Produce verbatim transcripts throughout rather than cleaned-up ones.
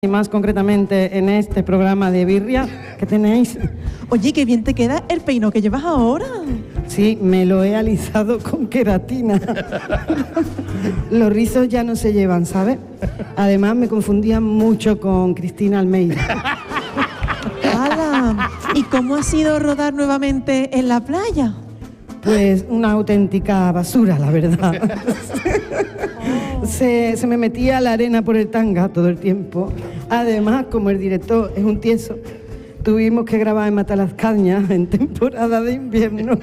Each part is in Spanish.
Y más concretamente en este programa de birria que tenéis. Oye, qué bien te queda el peino que llevas ahora. Sí, me lo he alisado con queratina. Los rizos ya no se llevan, ¿sabes? Además me confundían mucho con Cristina Almeida. ¡Hala! ¿Y cómo ha sido rodar nuevamente en la playa? Pues una auténtica basura, la verdad. Se, se me metía la arena por el tanga todo el tiempo. Además, como el director es un tieso, tuvimos que grabar en Matalascañas en temporada de invierno.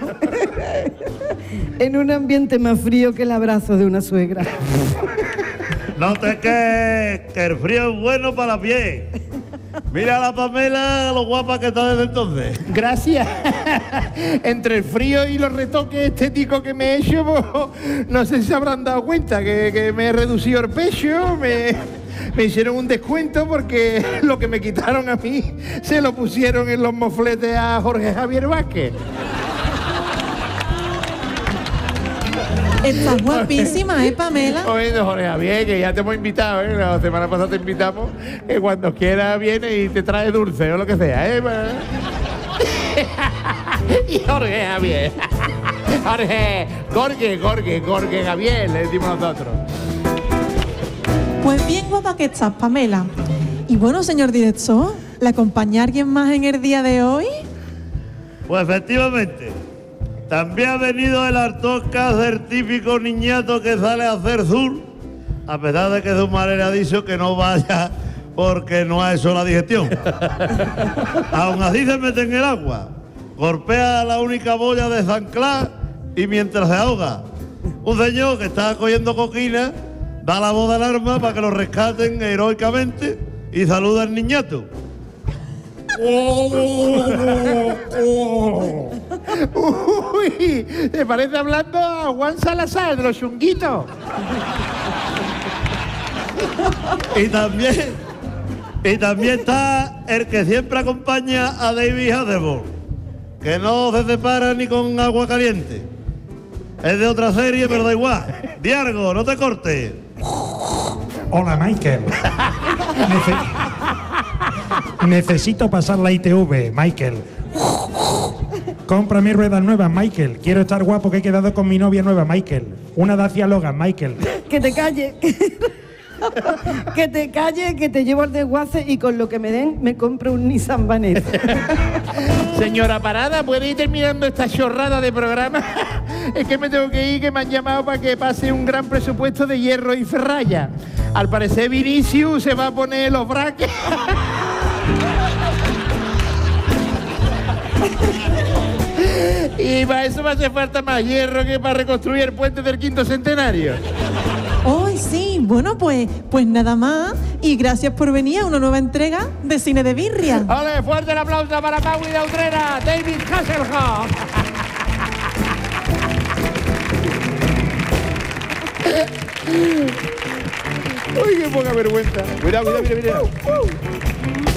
En un ambiente más frío que el abrazo de una suegra. No te quejes, que el frío es bueno para la piel. Mira a la Pamela, lo guapa que está desde entonces. Gracias. Entre el frío y los retoques estéticos que me he hecho, pues, no sé si se habrán dado cuenta que, que me he reducido el pecho, me, me hicieron un descuento porque lo que me quitaron a mí se lo pusieron en los mofletes a Jorge Javier Vázquez. Estás guapísima, ¿eh, Pamela? Oye, Jorge Javier, que ya te hemos invitado, ¿eh? La semana pasada te invitamos, que cuando quiera viene y te trae dulce o lo que sea, ¿eh? Y Jorge Javier. Jorge, Jorge, Jorge, Jorge Javier, le decimos nosotros. Pues bien guapa que estás, Pamela. Y bueno, señor director, ¿le acompaña alguien más en el día de hoy? Pues efectivamente, también ha venido el Artosca del típico niñato que sale a hacer sur, a pesar de que su madre le ha dicho que no vaya porque no ha hecho la digestión. Aún así se mete en el agua, golpea la única boya de San Clas y mientras se ahoga, un señor que está cogiendo coquina da la voz de alarma para que lo rescaten heroicamente y saluda al niñato. Uy, te parece hablando a Juan Salazar de los chunguitos. Y también, y también está el que siempre acompaña a David Hasselhoff, que no se separa ni con agua caliente. Es de otra serie, pero da igual. Diargo, no te cortes. Hola, Michael. Nece- Necesito pasar la I T V, Michael. Compra mis ruedas nuevas, Michael. Quiero estar guapo, que he quedado con mi novia nueva, Michael. Una Dacia Logan, Michael. Que te calle. Que te calle, que te llevo al desguace y con lo que me den me compro un Nissan Vanessa. Señora Parada, ¿puede ir terminando esta chorrada de programa? Es que me tengo que ir, que me han llamado para que pase un gran presupuesto de hierro y ferralla. Al parecer Vinicius se va a poner los braques. Y para eso me hace falta más hierro que para reconstruir el puente del quinto centenario. ¡Ay, sí! Bueno, pues, pues nada más. Y gracias por venir a una nueva entrega de Cine de Birria. ¡Ole! Fuerte el aplauso para Maui de Utrera, David Hasselhoff. ¡Uy, qué poca vergüenza! Cuidado, cuidado, mira, mira.